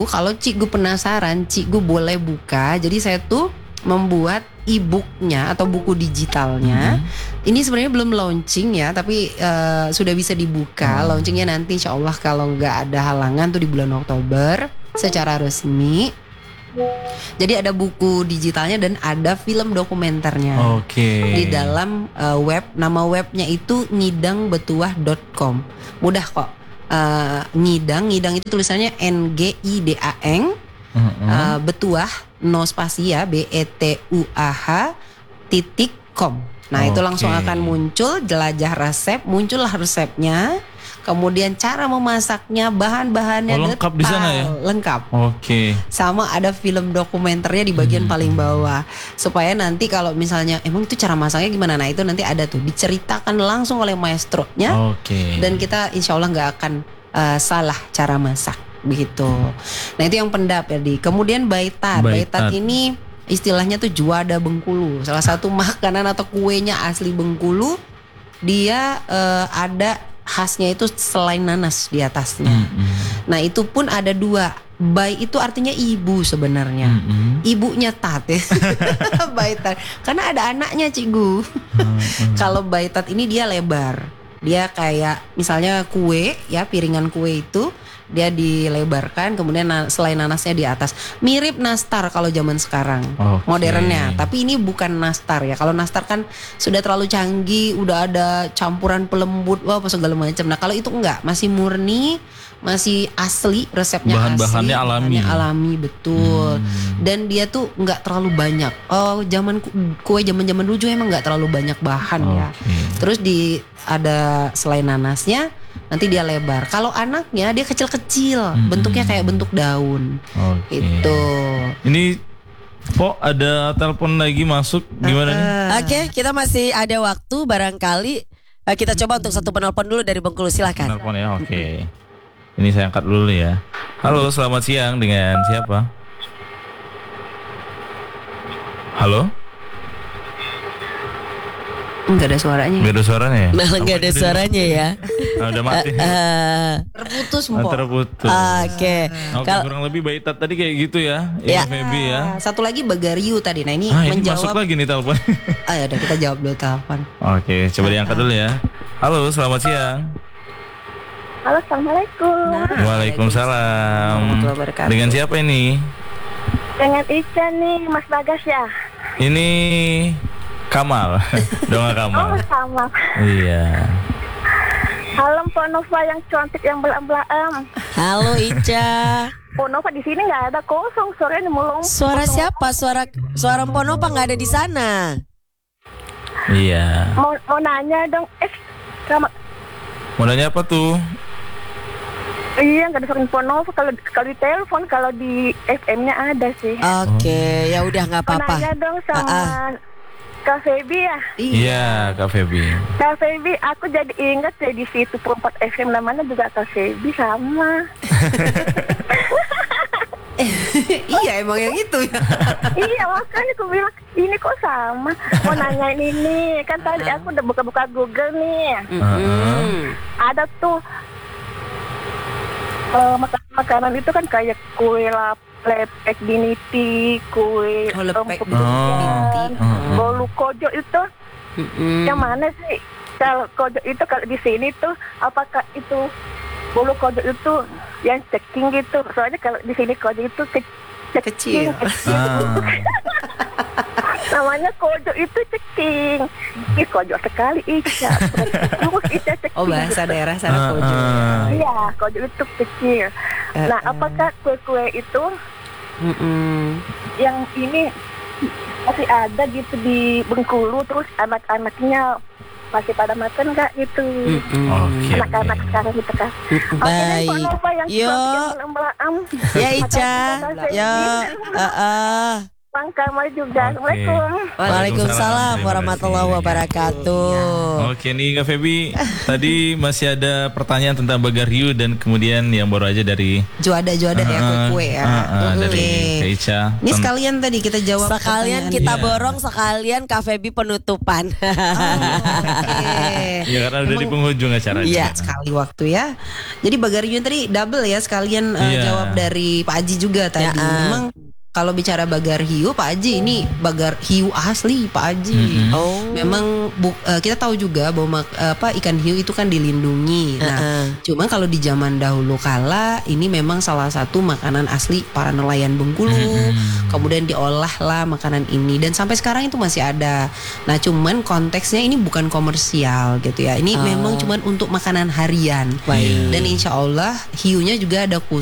Kalau Cikgu penasaran, Cikgu boleh buka. Jadi saya tuh membuat e-booknya atau buku digitalnya. Ini sebenarnya belum launching ya, tapi sudah bisa dibuka. Launchingnya nanti insya Allah kalau nggak ada halangan tuh di bulan Oktober secara resmi. Jadi ada buku digitalnya dan ada film dokumenternya. Di dalam web, nama webnya itu ngidangbetuah.com. Mudah kok. Ngidang itu tulisannya NGIDANG. Betuah no spasi ya, BETUAH.com. Nah itu langsung akan muncul jelajah resep, muncullah resepnya. Kemudian cara memasaknya, bahan-bahannya lengkap di sana ya? Lengkap. Sama ada film dokumenternya di bagian paling bawah. Supaya nanti kalau misalnya emang itu cara masaknya gimana, nah itu nanti ada tuh diceritakan langsung oleh maestronya. Dan kita insya Allah nggak akan salah cara masak begitu. Nah itu yang pendap ya di. Kemudian baitat. Baitat ini istilahnya tuh juada Bengkulu. Salah satu makanan atau kuenya asli Bengkulu. Dia ada khasnya itu selain nanas di atasnya. Nah itu pun ada dua. Bai itu artinya ibu sebenarnya. Ibunya tat ya. Baitat. Karena ada anaknya Cikgu. Kalau baitat ini dia lebar. Dia kayak misalnya kue ya, piringan kue itu dia dilebarkan, kemudian selain nanasnya di atas. Mirip nastar kalau zaman sekarang, modernnya. Tapi ini bukan nastar ya. Kalau nastar kan sudah terlalu canggih, udah ada campuran pelembut, apa segala macam. Nah kalau itu enggak, masih murni, masih asli, resepnya bahan-bahannya asli, alami betul. Dan dia tuh enggak terlalu banyak. Zaman kue zaman dulu juga emang enggak terlalu banyak bahan ya. Terus ada selain nanasnya, nanti dia lebar. Kalau anaknya dia kecil-kecil, bentuknya kayak bentuk daun. Itu. Ini Po ada telepon lagi masuk, gimana nih? Oke, kita masih ada waktu, barangkali kita coba untuk satu penelpon dulu dari Bengkulu, silakan. Penelpon ya, oke. Ini saya angkat dulu ya. Halo, selamat siang, dengan siapa? Halo? Enggak ada suaranya. Enggak ada suaranya ya? Malah enggak ada suaranya ya. Udah mati. Terputus, Mbok. Terputus. Oke, kurang lebih baitat tadi kayak gitu ya. Iya, Febi ya. Satu lagi Bagariu tadi. Nah ini ini menjawab. masuk lagi nih telepon. Ya udah kita jawab dulu telepon. Oke, coba diangkat dulu ya. Halo, selamat siang. Halo, assalamualaikum. Waalaikumsalam. Dengan siapa ini? Dengan Ica nih, Mas Bagas ya. Ini Kamal. Donga Kamal. Sama. Iya. Halo Mpok Nova yang cantik yang belam-belam. Halo Ica. Mpok Nova di sini nggak ada, kosong, suaranya mulung. Suara siapa? Suara Mpok Nova nggak ada di sana. Iya. Mau nanya dong, sama. Mau nanya apa tuh? Iya, nggak ada suara Mpok Nova. Kalau di telepon, kalau di FM-nya ada sih. Oke, ya udah nggak Mau apa-apa. nanya dong sama Kak Febi ya. Iya, Kak Febi. Kak Febi, aku jadi ingat ya di situ Perempat FM namanya juga Kak Febi sama. Iya emang yang itu ya. Iya makanya aku bilang ini kok sama. Mau nanyain ini, kan tadi aku udah buka-buka Google nih. Ada tuh makanan itu kan kayak kue lepek biniti, kue lepek biniti, bolu kojo itu. Yang mana sih? Kalau kojo itu kalau di sini tuh apakah itu bolu kojo itu yang ceking gitu? Soalnya kalau di sini kojo itu kecil. Namanya kojo itu ceking. Ih, kojo sekali Ica. Ica ceking. Oh bahasa daerah sana kojo. Iya, kojo itu kecil. Nah, apakah kue-kue itu yang ini masih ada gitu di Bengkulu, terus anak-anaknya masih pada makan nggak gitu? Anak-anak sekarang gitu kan. Baik. Ya Ica. Ya. Kamu juga. Assalamualaikum. Waalaikumsalam warahmatullahi wabarakatuh. Oke nih Kak Feby, tadi masih ada pertanyaan tentang Bagar Hiu dan kemudian yang baru aja dari Juada ya, kue ya. Dari Kak Ica. Ini sekalian tadi kita jawab. Sekalian kita borong, sekalian Kak Feby penutupan. Ya karena udah di penghujung acaranya. Iya. Sekali waktu ya. Jadi Bagar Hiu tadi double ya, sekalian jawab dari Pak Haji juga tadi. Memang kalau bicara Bagar Hiu, Pak Haji ini Bagar Hiu asli Pak Haji. Memang kita tahu juga bahwa ikan hiu itu kan dilindungi. Nah, cuman kalau di zaman dahulu kala ini memang salah satu makanan asli para nelayan Bengkulu. Kemudian diolahlah makanan ini dan sampai sekarang itu masih ada. Nah, cuman konteksnya ini bukan komersial gitu ya. Ini memang cuman untuk makanan harian. Dan insya Allah hiunya juga ada